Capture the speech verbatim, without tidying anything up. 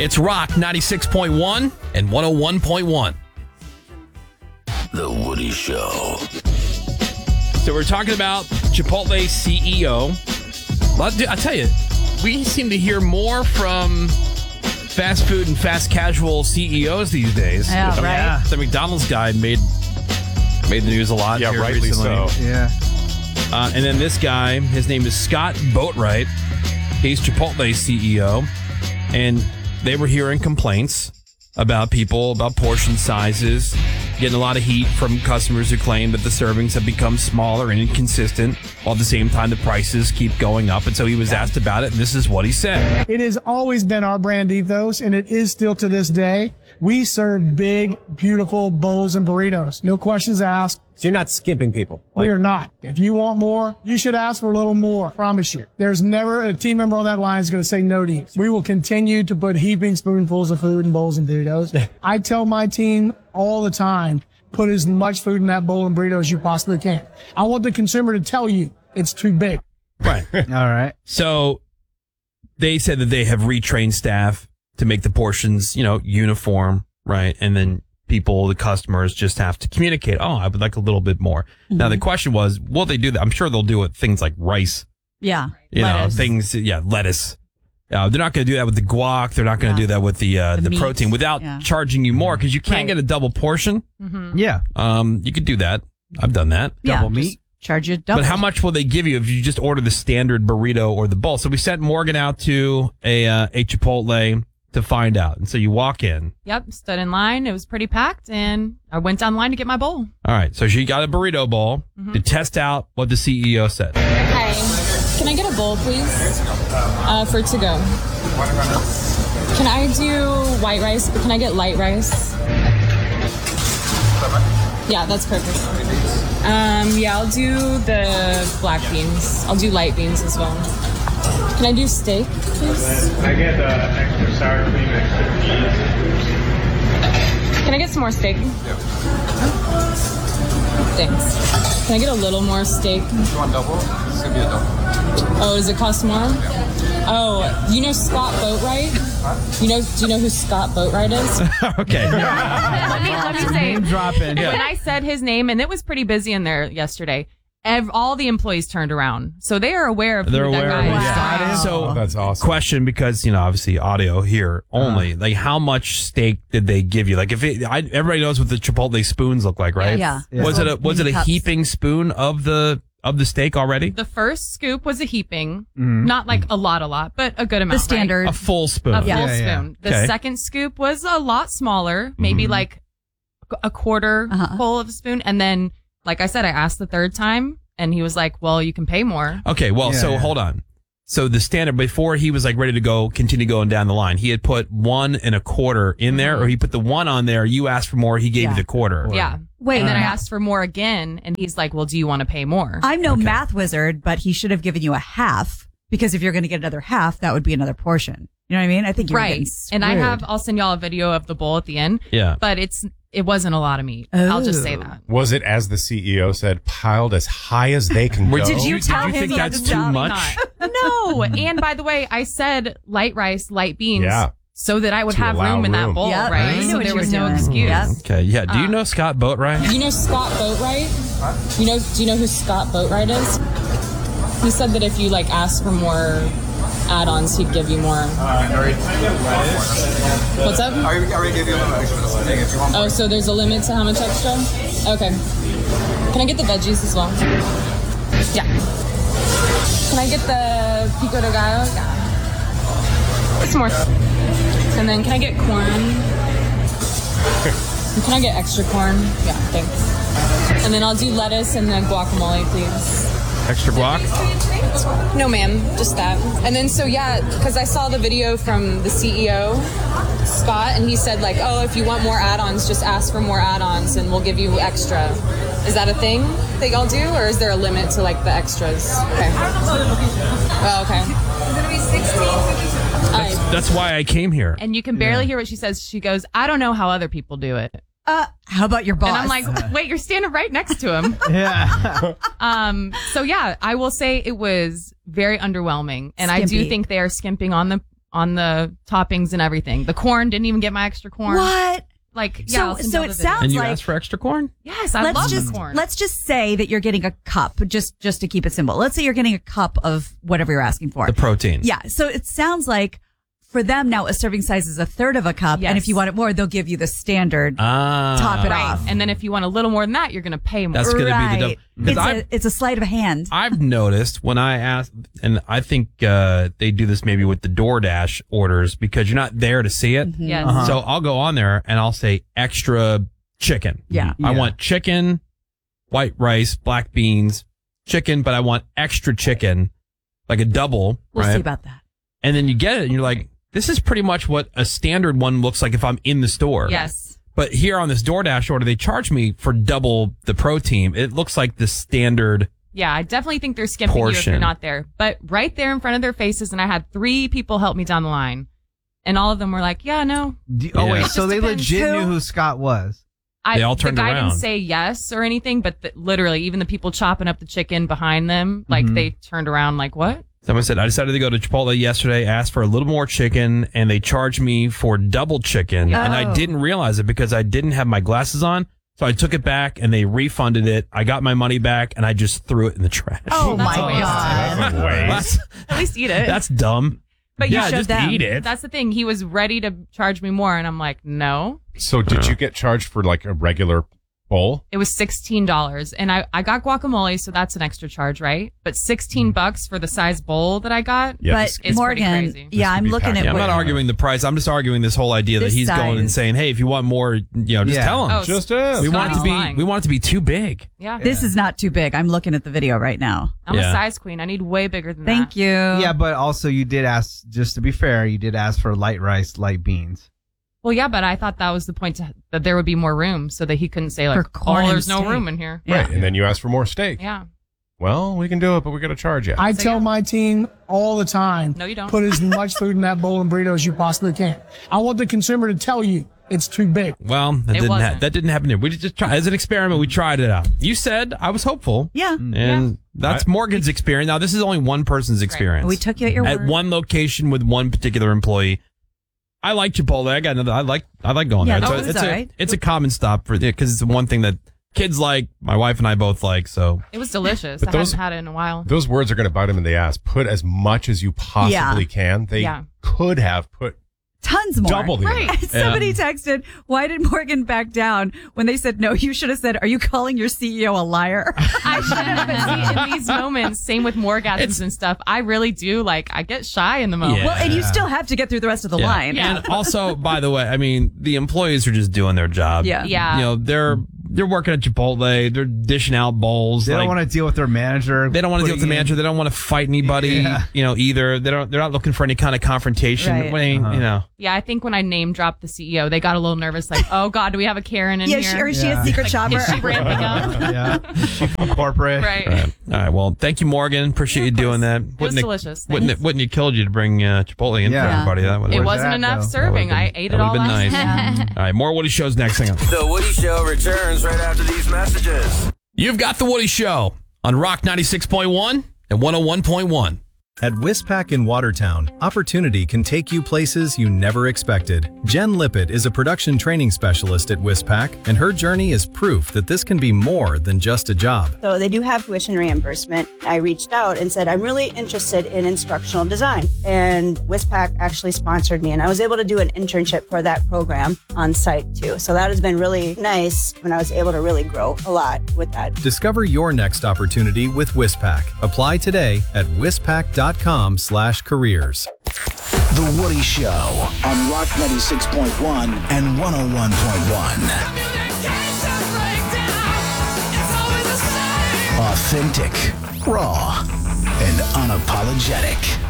It's Rock ninety-six point one and one oh one point one. The Woody Show. So we're talking about Chipotle C E O. Well, I tell you, we seem to hear more from fast food and fast casual C E Os these days. Yeah, right. Yeah. The McDonald's guy made made the news a lot. Yeah, here rightly recently. so. Yeah. Uh, and then this guy, his name is Scott Boatwright. He's Chipotle C E O. And they were hearing complaints about people, about portion sizes, getting a lot of heat from customers who claim that the servings have become smaller and inconsistent, while at the same time the prices keep going up. And so he was asked about it, and this is what he said. It has always been our brand ethos, and it is still to this day. We serve big, beautiful bowls and burritos. No questions asked. So you're not skimping people. We are not. If you want more, you should ask for a little more. I promise you. There's never a team member on that line is going to say no to you. We will continue to put heaping spoonfuls of food in bowls and burritos. I tell my team all the time, put as much food in that bowl and burrito as you possibly can. I want the consumer to tell you it's too big. Right. All right. So they said that they have retrained staff to make the portions, you know, uniform, right? And then people, the customers, just have to communicate, oh, I would like a little bit more. Mm-hmm. Now, the question was, will they do that? I'm sure they'll do it, things like rice. Yeah. You lettuce. know, things, yeah, lettuce. Uh, they're not going to do that with the guac. They're not going to Yeah. do that with the uh, The the meat. protein without Yeah. charging you more, because you can't Right. get a double portion. Mm-hmm. Yeah. Um, you could do that. I've done that. Yeah, Double just meat. Charge you double. But how much will they give you if you just order the standard burrito or the bowl? So we sent Morgan out to a uh, a Chipotle to find out. And so you walk in. Yep, stood in line. It was pretty packed, and I went down the line to get my bowl. All right. So she got a burrito bowl Mm-hmm. to test out what the C E O said. Hi, can I get a bowl, please? Uh, for to go. Can I do white rice? Can I get light rice? Yeah, that's perfect. Um, yeah, I'll do the black beans. I'll do light beans as well. Can I do steak, please? Can I get uh, extra sour cream, extra cheese? Can I get some more steak? Thanks. Can I get a little more steak? You want double? It's going to be a double. Oh, does it cost more? Oh, you know Scott Boatwright? You know? Do you know who Scott Boatwright is? Okay. let me let me say. Name dropping. Yeah. When I said his name, and it was pretty busy in there yesterday. Ev- all the employees turned around, so they are aware of They're who that aware guy of who is. Scott is. So Oh, that's awesome. question, because, you know, obviously audio here only, like how much steak did they give you? Like if it, I, everybody knows what the Chipotle spoons look like, right? Yeah. Yeah. Was it a, was it a Cups. heaping spoon of the, of the steak already? The first scoop was a heaping, Mm-hmm. not like a lot, a lot, but a good amount. the standard. A full spoon. right? A full Yeah, yeah. spoon. The Okay. second scoop was a lot smaller, maybe Mm-hmm. like a quarter Uh-huh. full of a spoon, and then, like I said, I asked the third time. And he was like, well, you can pay more. Okay, well, Yeah, so yeah. hold on. So the standard, before he was like ready to go, continue going down the line, he had put one and a quarter in there, or he put the one on there, you asked for more, he gave Yeah. you the quarter. Yeah. Wait, And then I uh, asked for more again, and he's like, well, do you want to pay more? I'm no math wizard, but he should have given you a half, because if you're going to get another half, that would be another portion. You know what I mean? I think you're right. getting And I screwed. have, I'll send y'all a video of the bowl at the end. Yeah. But it's, it wasn't a lot of meat. I'll just say Oh. that. Was it, as the C E O said, piled as high as they can Were- go? Did you tell did you him think he had that's to too stop? much? No. And by the way, I said light rice, light beans. Yeah. So that I would To have allow room in that room. bowl, Yep, right? you knew So what there you was were no doing. excuse. Yep. Okay, yeah. Do you know Scott Boatwright? Do you know Scott Boatwright? You know, do you know who Scott Boatwright is? He said that if you like ask for more add-ons, he'd give you more. What's up? I already gave you a little extra thing if you want. Oh, so there's a limit to how much extra? Okay. Can I get the veggies as well? Yeah. Can I get the pico de gallo? Yeah. Some more. And then can I get corn? Can I get extra corn? Yeah, thanks. And then I'll do lettuce and then guacamole, please. Extra guac? No, ma'am, just that. And then, so yeah, because I saw the video from the C E O, Scott, and he said, like, oh, if you want more add ons, just ask for more add ons and we'll give you extra. Is that a thing that y'all do, or is there a limit to, like, the extras? Okay. Oh, okay. It's going to be sixteen. That's, that's why I came here. And you can barely hear what she says. She goes, I don't know how other people do it. Uh, how about your boss? And I'm like, wait, you're standing right next to him. Yeah. Um, so yeah, I will say it was very underwhelming. And I do Skimpy. think they are skimping on the on the toppings and everything. The corn didn't even get my extra corn. What? Like, yeah. So- I'll send so you all it the sounds videos. And you like- asked for extra corn? Yes, I let's love just the corn. let's just say that you're getting a cup, just just to keep it simple. Let's say you're getting a cup of whatever you're asking for. The protein. Yeah. So it sounds like for them now a serving size is a third of a cup, Yes. and if you want it more, they'll give you the standard. Ah. Top it right. off. And then if you want a little more than that, you're going to pay more. That's going to be the Right. dumb. 'cause It's I've, a, it's a sleight of hand. I've noticed when I ask, and I think uh, they do this maybe with the DoorDash orders because you're not there to see it. Yes. Uh-huh. So I'll go on there and I'll say extra chicken. Yeah. I Yeah. want chicken, white rice, black beans, chicken, but I want extra chicken, like a double. We'll right? see about that. And then you get it and you're like, this is pretty much what a standard one looks like if I'm in the store. Yes. But here on this DoorDash order, they charge me for double the protein. It looks like the standard. Yeah, I definitely think they're skimping you if Portion. you're not there. But right there in front of their faces, and I had three people help me down the line. And all of them were like, yeah, no. Do- oh, Yeah. wait. It So just they depends legit who- knew who Scott was. I, They all turned the guy around. didn't say yes or anything, but the, literally, even the people chopping up the chicken behind them, like Mm-hmm. they turned around like, what? Someone said, I decided to go to Chipotle yesterday, asked for a little more chicken, and they charged me for double chicken. And I Oh. didn't realize it because I didn't have my glasses on. So I took it back and they refunded it. I got my money back and I just threw it in the trash. Oh That's my a waste. god! That's, At least eat it. that's dumb. but you yeah, should. just them. eat it. That's the thing. He was ready to charge me more, and I'm like, no. So did you get charged for like a regular bowl? It was sixteen dollars, and I, I got guacamole, so that's an extra charge, right? But sixteen bucks for the size bowl that I got. Yeah, But this- It's pretty Morgan, crazy. yeah, could I'm be looking packed. at. Yeah, I'm what- not arguing the price. I'm just arguing this whole idea that This he's going and size. saying, hey, if you want more, you know, just Yeah. tell him. Oh, Just ask. we want it to Scotty's be lying. we want it to be too big. Yeah. This is not too big. I'm looking at the video right now. I'm Yeah. a size queen. I need way bigger than Thank that. you. Yeah, but also you did ask, just to be fair, you did ask for light rice, light beans. Well, yeah, but I thought that was the point to, that there would be more room so that he couldn't say, like, For corn oh, and there's no steak. room in here. Yeah. Right. And then you asked for more steak. Yeah. Well, we can do it, but we got to charge you. I So, tell yeah. my team all the time. No, you don't. Put as much food in that bowl and burrito as you possibly can. I want the consumer to tell you it's too big. Well, that It didn't ha- wasn't. that didn't happen here. We just tried as an experiment. We tried it out. You said I was hopeful. Yeah. And that's I- Morgan's experience. Now, this is only one person's experience. We took you at your at word. one location with one particular employee. I like Chipotle. I got another. I like. I like going Yeah, there. no, It's, it a, was it's, a, alright. it's a common stop for because it's the one thing that kids like. My wife and I both like. So It was delicious. But I those- hadn't had it in a while. Those words are going to bite him in the ass. Put as much as you possibly Yeah. can. They Yeah. could have put Tons more. double the Right. amount. Somebody texted, why did Morgan back down when they said no? You should have said, are you calling your C E O a liar? I should have, but see, in these moments, same with orgasms and stuff, I really do, like, I get shy in the moment. Yeah. Well, and you still have to get through the rest of the yeah. line. And also, by the way, I mean the employees are just doing their job. Yeah. Yeah. You know they're they're working at Chipotle. They're dishing out bowls. They like, don't want to deal with their manager. They don't want to deal with the putting in- manager. They don't want to fight anybody. Yeah. You know either. They don't. They're not looking for any kind of confrontation. Right. When, Uh-huh. You know. Yeah, I think when I name dropped the C E O, they got a little nervous, like, oh, God, do we have a Karen in Yeah, here? she, or is she Yeah. a secret Like, shopper? is she ramping up? Yeah. She from corporate. Right. All right. All right. Well, thank you, Morgan. Appreciate Yeah, you of doing that. course. It was delicious. Wouldn't it? Thanks. Wouldn't it killed you to bring uh, Chipotle in Yeah. for everybody? That would. It Where's wasn't that, enough though? serving. I ate it That all would've been last nice. night. All right. More Woody Shows next. Hang on. The Woody Show returns right after these messages. You've got the Woody Show on Rock ninety-six point one and one oh one point one. At Wispac in Watertown, opportunity can take you places you never expected. Jen Lippett is a production training specialist at Wispac, and her journey is proof that this can be more than just a job. So they do have tuition reimbursement. I reached out and said, I'm really interested in instructional design. And Wispac actually sponsored me, and I was able to do an internship for that program on site too. So that has been really nice, and I was able to really grow a lot with that. Discover your next opportunity with Wispac. Apply today at wispac.com slash careers. The Woody Show on Rock ninety-six point one and one oh one point one. Authentic, raw, and unapologetic.